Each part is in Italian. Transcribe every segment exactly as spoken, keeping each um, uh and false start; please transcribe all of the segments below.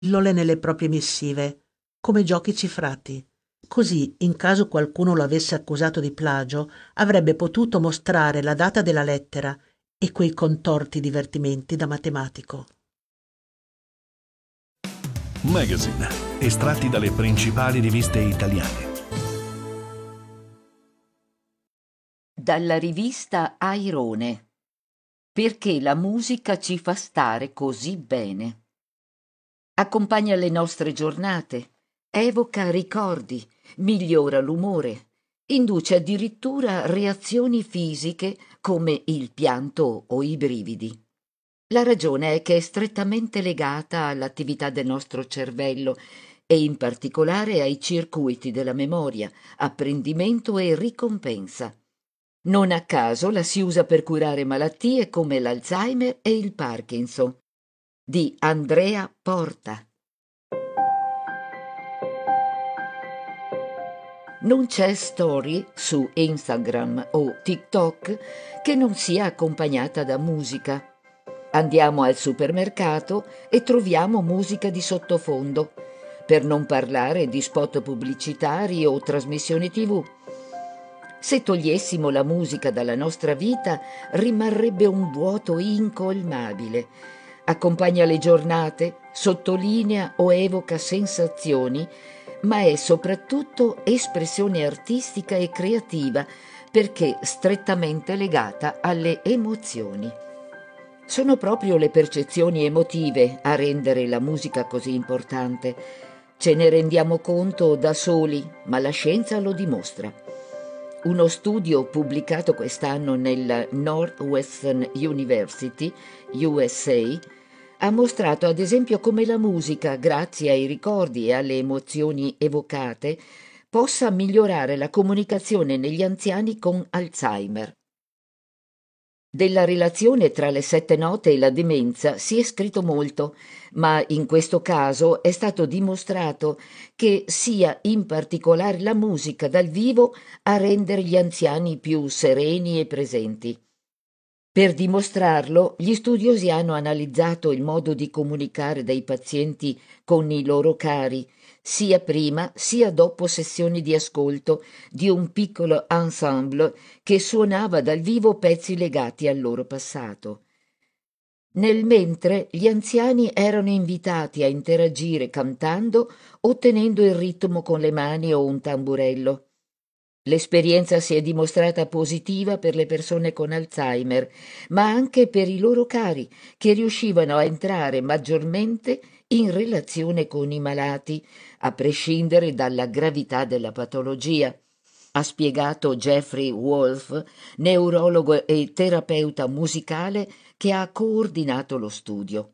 pillole nelle proprie missive, come giochi cifrati. Così, in caso qualcuno lo avesse accusato di plagio, avrebbe potuto mostrare la data della lettera e quei contorti divertimenti da matematico. Magazine, estratti dalle principali riviste italiane. Dalla rivista Airone. Perché la musica ci fa stare così bene. Accompagna le nostre giornate, evoca ricordi, migliora l'umore, induce addirittura reazioni fisiche come il pianto o i brividi. La ragione è che è strettamente legata all'attività del nostro cervello e in particolare ai circuiti della memoria, apprendimento e ricompensa. Non a caso la si usa per curare malattie come l'Alzheimer e il Parkinson. Di Andrea Porta. Non c'è story su Instagram o TikTok che non sia accompagnata da musica. Andiamo al supermercato e troviamo musica di sottofondo, per non parlare di spot pubblicitari o trasmissioni tivù. Se togliessimo la musica dalla nostra vita, rimarrebbe un vuoto incolmabile. Accompagna le giornate, sottolinea o evoca sensazioni, ma è soprattutto espressione artistica e creativa perché strettamente legata alle emozioni. Sono proprio le percezioni emotive a rendere la musica così importante. Ce ne rendiamo conto da soli, ma la scienza lo dimostra. Uno studio pubblicato quest'anno nel Northwestern University, U S A, ha mostrato ad esempio come la musica, grazie ai ricordi e alle emozioni evocate, possa migliorare la comunicazione negli anziani con Alzheimer. Della relazione tra le sette note e la demenza si è scritto molto, ma in questo caso è stato dimostrato che sia in particolare la musica dal vivo a rendere gli anziani più sereni e presenti. Per dimostrarlo, gli studiosi hanno analizzato il modo di comunicare dei pazienti con i loro cari, sia prima sia dopo sessioni di ascolto di un piccolo ensemble che suonava dal vivo pezzi legati al loro passato. Nel mentre gli anziani erano invitati a interagire cantando o tenendo il ritmo con le mani o un tamburello. L'esperienza si è dimostrata positiva per le persone con Alzheimer, ma anche per i loro cari, che riuscivano a entrare maggiormente in relazione con i malati, a prescindere dalla gravità della patologia, ha spiegato Jeffrey Wolf, neurologo e terapeuta musicale che ha coordinato lo studio.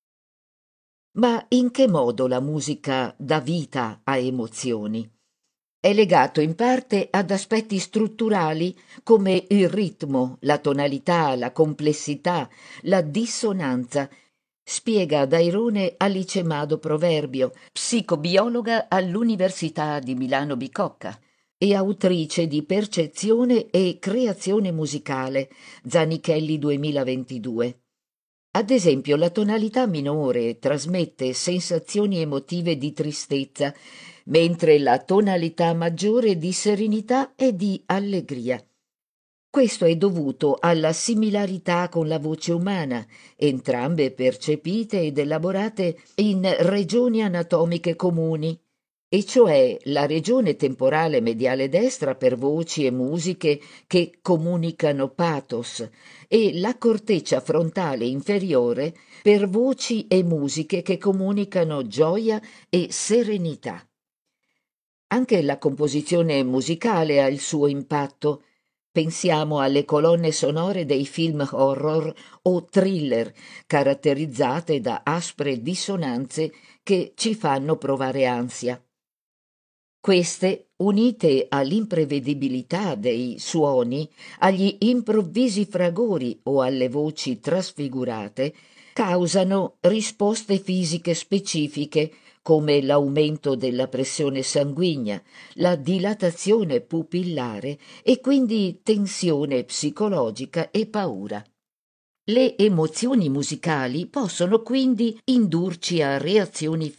Ma in che modo la musica dà vita a emozioni? È legato in parte ad aspetti strutturali come il ritmo, la tonalità, la complessità, la dissonanza, spiega Dairone Alice Mado Proverbio, psicobiologa all'Università di Milano Bicocca e autrice di Percezione e creazione musicale, Zanichelli duemilaventidue. Ad esempio, la tonalità minore trasmette sensazioni emotive di tristezza, mentre la tonalità maggiore di serenità e di allegria. Questo è dovuto alla similarità con la voce umana, entrambe percepite ed elaborate in regioni anatomiche comuni, e cioè la regione temporale mediale destra per voci e musiche che comunicano pathos e la corteccia frontale inferiore per voci e musiche che comunicano gioia e serenità. Anche la composizione musicale ha il suo impatto. Pensiamo alle colonne sonore dei film horror o thriller, caratterizzate da aspre dissonanze che ci fanno provare ansia. Queste, unite all'imprevedibilità dei suoni, agli improvvisi fragori o alle voci trasfigurate, causano risposte fisiche specifiche come l'aumento della pressione sanguigna, la dilatazione pupillare e quindi tensione psicologica e paura. Le emozioni musicali possono quindi indurci a reazioni